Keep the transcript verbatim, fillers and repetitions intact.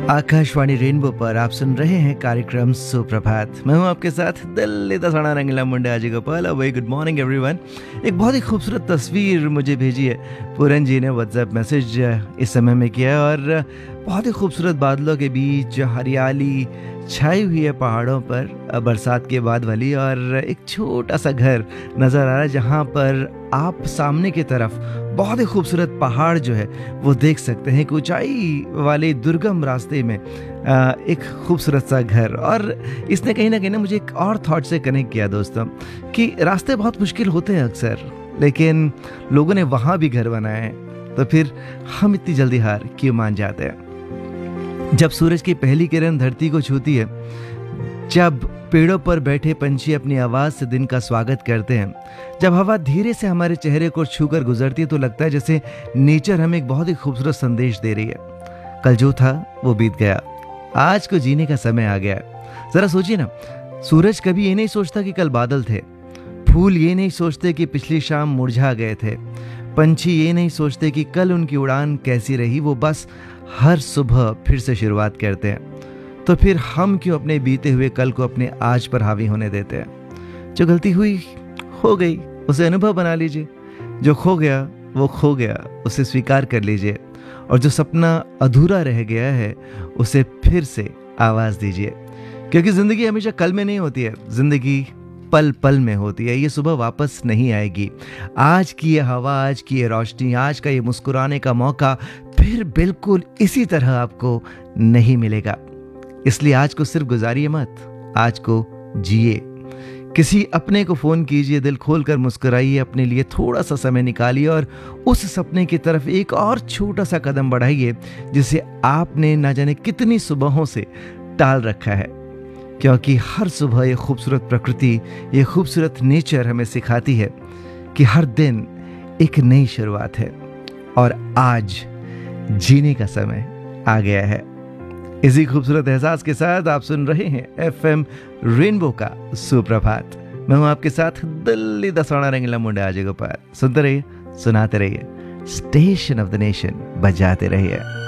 Akashvani rainbow पर आप सुन रहे हैं कार्यक्रम सुप्रभात। मैं हूं आपके साथ दिल्ली दसाना रंगीला मुंडे आजी Gopal. Very good morning everyone. एक बहुत ही खूबसूरत तस्वीर मुझे भेजी है पूरन जी ने व्हाट्सएप मैसेज इस समय में किया है, और बहुत ही खूबसूरत बादलों के बीच हरियाली छाई हुई है पहाड़ों पर बरसात के बाद वाली, और एक छोटा सा घर नज़र आ रहा है जहाँ पर आप सामने की तरफ बहुत ही खूबसूरत पहाड़ जो है वो देख सकते हैं। एक ऊंचाई वाले दुर्गम रास्ते में एक खूबसूरत सा घर, और इसने कहीं ना कहीं ना मुझे एक और थॉट से कनेक्ट किया दोस्तों कि रास्ते बहुत मुश्किल होते हैं अक्सर, लेकिन लोगों ने वहाँ भी घर बनाए हैं, तो फिर हम इतनी जल्दी हार क्यों मान जाते हैं। जब सूरज की पहली किरण धरती को छूती है, जब पेड़ों पर बैठे पंछी अपनी आवाज से दिन का स्वागत करते हैं, जब हवा धीरे से हमारे चेहरे को छूकर गुजरती है, तो लगता है जैसे नेचर हमें एक बहुत ही खूबसूरत संदेश दे रही है। कल जो था वो बीत गया, आज को जीने का समय आ गया। जरा सोचिए ना, सूरज कभी ये नहीं सोचता कि कल बादल थे, फूल ये नहीं सोचते कि पिछली शाम मुरझा गए थे, पंछी ये नहीं सोचते कि कल उनकी उड़ान कैसी रही, वो बस हर सुबह फिर से शुरुआत करते हैं। तो फिर हम क्यों अपने बीते हुए कल को अपने आज पर हावी होने देते हैं। जो गलती हुई हो गई, उसे अनुभव बना लीजिए। जो खो गया वो खो गया, उसे स्वीकार कर लीजिए, और जो सपना अधूरा रह गया है उसे फिर से आवाज दीजिए, क्योंकि जिंदगी हमेशा कल में नहीं होती है, जिंदगी पल पल में होती है। ये सुबह वापस नहीं आएगी। आज की ये हवा, आज की ये रोशनी, आज का ये मुस्कुराने का मौका फिर बिल्कुल इसी तरह आपको नहीं मिलेगा। इसलिए आज को सिर्फ गुजारिए मत, आज को जिए। किसी अपने को फोन कीजिए, दिल खोलकर मुस्कुराइए, अपने लिए थोड़ा सा समय निकालिए और उस सपने की तरफ एक और छोटा सा कदम बढ़ाइए जिसे आपने ना जाने कितनी सुबहों से टाल रखा है। क्योंकि हर सुबह ये खूबसूरत प्रकृति, ये खूबसूरत नेचर हमें सिखाती है कि हर दिन एक नई शुरुआत है, और आज जीने का समय आ गया है। इसी खूबसूरत एहसास के साथ आप सुन रहे हैं एफएम रेनबो का सुप्रभात। मैं हूं आपके साथ दिल्ली दसाना रंगीला मुंडे आजी गोपाल। सुनते रहिए, सुनाते रहिए, स्टेशन ऑफ द नेशन बजाते रहिए।